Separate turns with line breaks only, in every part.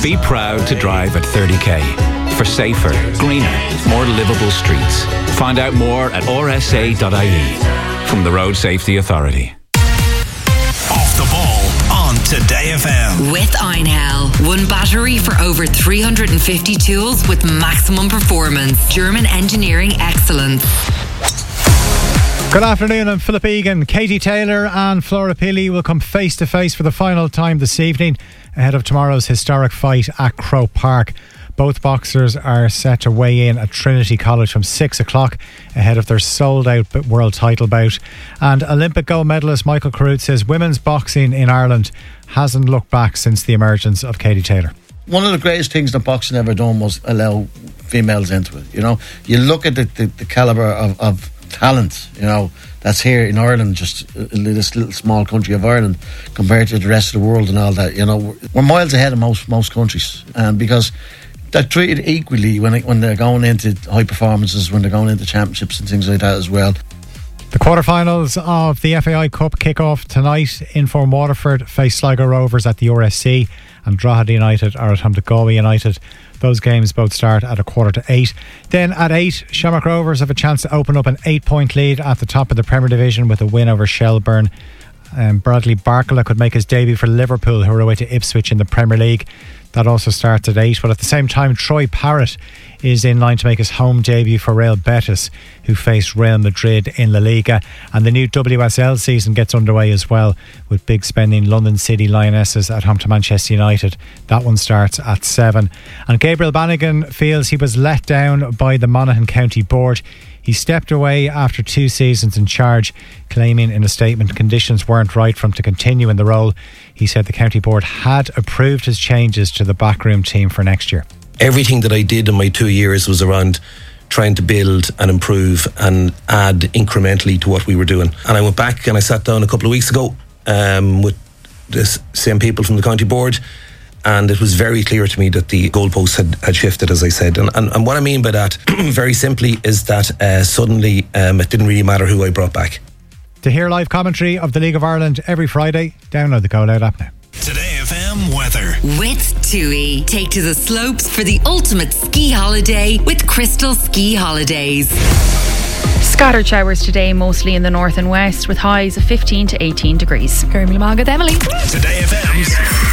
Be proud to drive at 30k for safer, greener, more livable streets. Find out more at rsa.ie from the Road Safety Authority.
Off the ball on Today FM.
With Einhell. One battery for over 350 tools with maximum performance. German engineering excellence.
Good afternoon, I'm Philip Egan. Katie Taylor and Flora Pili will come face to face for the final time this evening ahead of tomorrow's historic fight at Croke Park. Both boxers are set to weigh in at Trinity College from 6 o'clock ahead of their sold-out world title bout. And Olympic gold medalist Michael Carruth says women's boxing in Ireland hasn't looked back since the emergence of Katie Taylor.
One of the greatest things that boxing ever done was allow females into it. You know, you look at the calibre of talent, you know, that's here in Ireland, just in this little small country of Ireland compared to the rest of the world and all that. You know, we're miles ahead of most countries, and because they're treated equally when they're going into high performances, when they're going into championships and things like that as well.
The quarterfinals of the FAI Cup kick off tonight. Inform Waterford face Sligo Rovers at the RSC, and Drogheda United are at home to Galway United. Those games both start at 7:45. Then at 8, Shamrock Rovers have a chance to open up an 8-point lead at the top of the Premier Division with a win over Shelburne. Bradley Barkala could make his debut for Liverpool, who are away to Ipswich in the Premier League. That also starts at 8. But at the same time, Troy Parrott is in line to make his home debut for Real Betis, who face Real Madrid in La Liga. And the new WSL season gets underway as well, with big spending London City Lionesses at home to Manchester United. That one starts at 7. And Gabriel Bannigan feels he was let down by the Monaghan County Board. He stepped away after 2 seasons in charge, claiming in a statement conditions weren't right for him to continue in the role. He said the county board had approved his changes to the backroom team for next year.
Everything that I did in my 2 years was around trying to build and improve and add incrementally to what we were doing. And I went back and I sat down a couple of weeks ago with the same people from the county board, and it was very clear to me that the goalposts had shifted, as I said. And what I mean by that, very simply, is that suddenly it didn't really matter who I brought back.
To hear live commentary of the League of Ireland every Friday, download the Go Loud app now.
Today FM weather.
With TUI. Take to the slopes for the ultimate ski holiday with Crystal Ski Holidays.
Scattered showers today, mostly in the north and west, with highs of 15 to 18 degrees. Kermie Margaret Emily.
Today FM's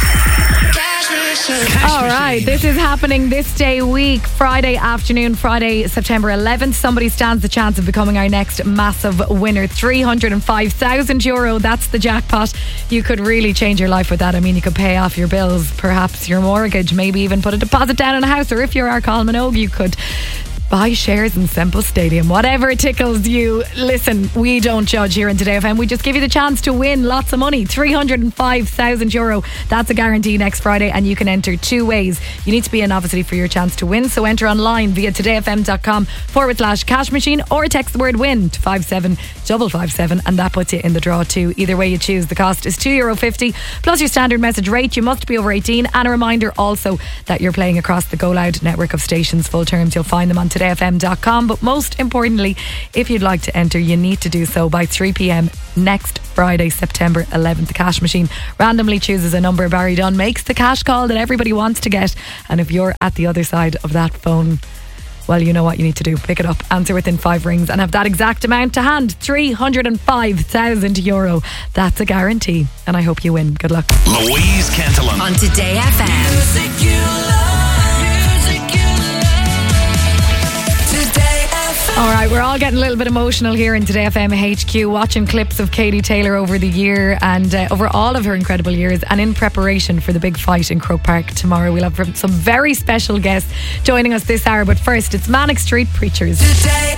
All right, this is happening this day week, Friday afternoon, Friday, September 11th. Somebody stands the chance of becoming our next massive winner. €305,000. That's the jackpot. You could really change your life with that. I mean, you could pay off your bills, perhaps your mortgage, maybe even put a deposit down on a house, or if you're our Carl Minogue, you could buy shares in Semple Stadium. Whatever tickles you. Listen, we don't judge here in Today FM. We just give you the chance to win lots of money. €305,000. That's a guarantee next Friday, and you can enter 2 ways. You need to be in, obviously, for your chance to win. So enter online via todayfm.com/cash machine, or text the word win to 57557, and that puts you in the draw too. Either way you choose, the cost is €2.50 plus your standard message rate. You must be over 18. And a reminder also that you're playing across the Go Loud network of stations. Full terms, you'll find them on todayfm.com. But most importantly, if you'd like to enter, you need to do so by 3 p.m. next Friday, September 11th. The cash machine randomly chooses a number. Barry Dunn makes the cash call that everybody wants to get, and if you're at the other side of that phone, well, you know what you need to do. Pick it up, answer within 5 rings, and have that exact amount to hand. €305,000. That's a guarantee, and I hope you win. Good luck.
Louise Cantillon
on Today FM.
Music you love.
All right, we're all getting a little bit emotional here in Today FM HQ, watching clips of Katie Taylor over the year and over all of her incredible years, and in preparation for the big fight in Croke Park tomorrow. We'll have some very special guests joining us this hour, but first it's Manic Street Preachers. Today